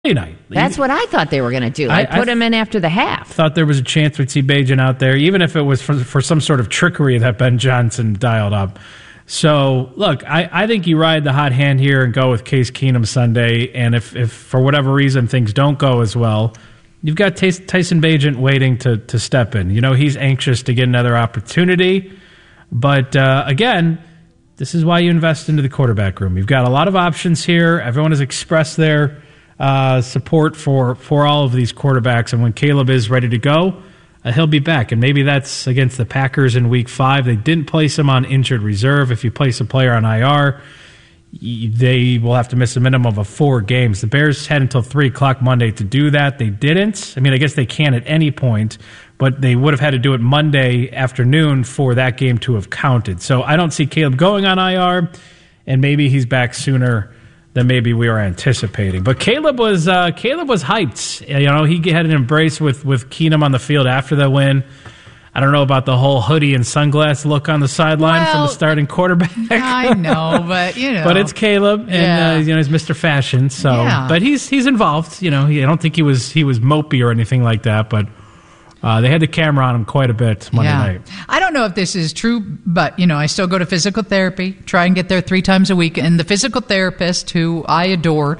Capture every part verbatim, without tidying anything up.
night. That's what I thought they were going to do. I, I put I him in after the half. Thought there was a chance we'd see Bagent out there, even if it was for, for some sort of trickery that Ben Johnson dialed up. So, look, I, I think you ride the hot hand here and go with Case Keenum Sunday. And if, if for whatever reason things don't go as well, you've got Tyson Bagent waiting to, to step in. You know, he's anxious to get another opportunity. But, uh, again, this is why you invest into the quarterback room. You've got a lot of options here. Everyone has expressed their uh, support for, for all of these quarterbacks. And when Caleb is ready to go, uh, he'll be back. And maybe that's against the Packers in week five. They didn't place him on injured reserve. If you place a player on I R, they will have to miss a minimum of four games. The Bears had until three o'clock Monday to do that. They didn't. I mean, I guess they can at any point, but they would have had to do it Monday afternoon for that game to have counted. So I don't see Caleb going on I R, and maybe he's back sooner than maybe we were anticipating. But Caleb was uh, Caleb was hyped. You know, he had an embrace with, with Keenum on the field after the win. I don't know about the whole hoodie and sunglass look on the sideline well, from the starting quarterback. I know, but you know, but it's Caleb, and yeah. uh, you know he's Mister Fashion. So, yeah. but he's he's involved. You know, he, I don't think he was he was mopey or anything like that. But uh, they had the camera on him quite a bit Monday yeah. night. I don't know if this is true, but you know, I still go to physical therapy. Try and get there three times a week, and the physical therapist, who I adore,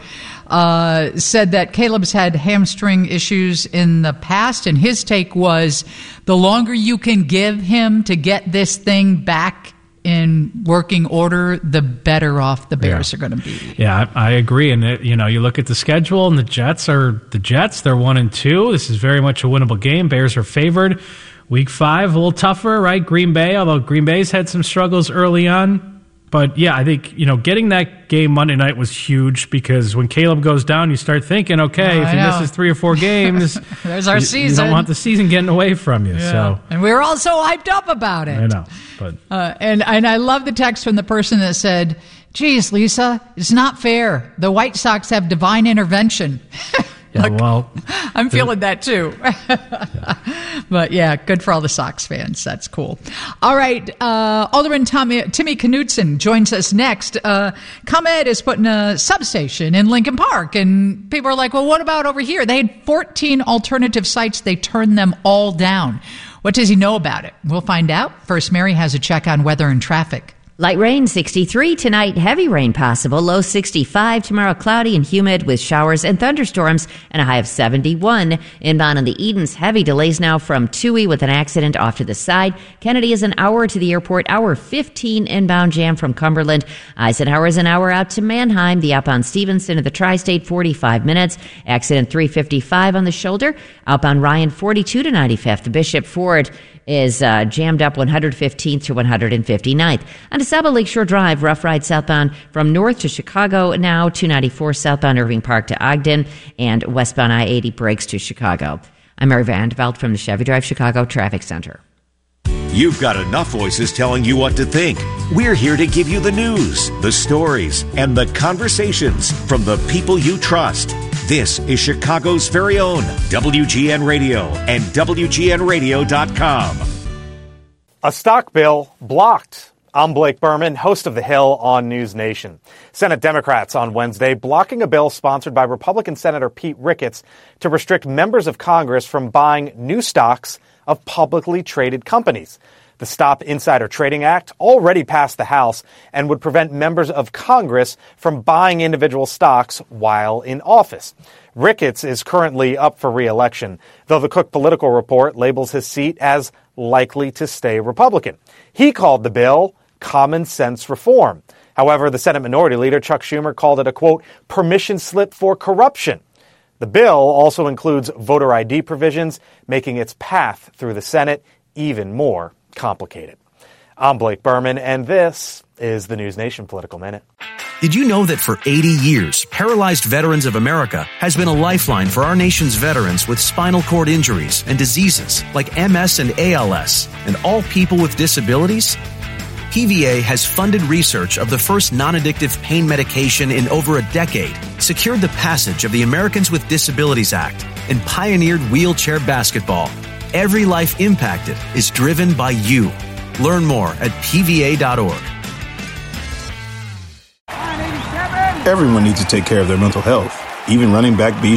Uh, said that Caleb's had hamstring issues in the past, and his take was the longer you can give him to get this thing back in working order, the better off the Bears yeah. are going to be. Yeah, I, I agree. And, it, you know, you look at the schedule, and the Jets are the Jets. They're one and two. This is very much a winnable game. Bears are favored. Week five, a little tougher, right? Green Bay, although Green Bay's had some struggles early on. But, yeah, I think, you know, getting that game Monday night was huge because when Caleb goes down, you start thinking, okay, oh, if he know. misses three or four games, there's our you, season. You don't want the season getting away from you. Yeah. So, and we were all so hyped up about it. I know. But uh, and, and I love the text from the person that said, geez, Lisa, it's not fair. The White Sox have divine intervention. Yeah, Look, well, I'm feeling that too. yeah. But yeah, good for all the Sox fans. That's cool. All right, uh, Alderman Tommy, Timmy Knutson joins us next. Uh, ComEd is putting a substation in Lincoln Park, and people are like, well, what about over here? They had fourteen alternative sites. They turned them all down. What does he know about it? We'll find out. First, Mary has a check on weather and traffic. Light rain, sixty-three tonight, heavy rain possible, low sixty-five, tomorrow cloudy and humid with showers and thunderstorms, and a high of seventy-one. Inbound on the Edens, heavy delays now from Toohey with an accident off to the side. Kennedy is an hour to the airport, hour fifteen inbound jam from Cumberland. Eisenhower is an hour out to Mannheim, the outbound Stevenson to the Tri-State, forty-five minutes. Accident three fifty-five on the shoulder, outbound Ryan, forty-two to ninety-fifth. Bishop Ford is uh, jammed up one hundred fifteenth to one hundred fifty-ninth. On DeSaba Lakeshore Drive, rough ride southbound from north to Chicago, now two ninety-four southbound Irving Park to Ogden, and westbound I eighty breaks to Chicago. I'm Mary Vandeveld from the Chevy Drive Chicago Traffic Center. You've got enough voices telling you what to think. We're here to give you the news, the stories, and the conversations from the people you trust. This is Chicago's very own W G N Radio and W G N radio dot com. A stock bill blocked. I'm Blake Berman, host of The Hill on News Nation. Senate Democrats on Wednesday blocking a bill sponsored by Republican Senator Pete Ricketts to restrict members of Congress from buying new stocks of publicly traded companies. The Stop Insider Trading Act already passed the House and would prevent members of Congress from buying individual stocks while in office. Ricketts is currently up for re-election, though the Cook Political Report labels his seat as likely to stay Republican. He called the bill common sense reform. However, the Senate Minority Leader Chuck Schumer called it a, quote, permission slip for corruption. The bill also includes voter I D provisions, making its path through the Senate even more complicated. I'm Blake Berman, and this is the News Nation Political Minute. Did you know that for eighty years, Paralyzed Veterans of America has been a lifeline for our nation's veterans with spinal cord injuries and diseases like M S and A L S, and all people with disabilities? P V A has funded research of the first non-addictive pain medication in over a decade, secured the passage of the Americans with Disabilities Act, and pioneered wheelchair basketball. Every life impacted is driven by you. Learn more at P V A dot org. Everyone needs to take care of their mental health. Even running back Bijan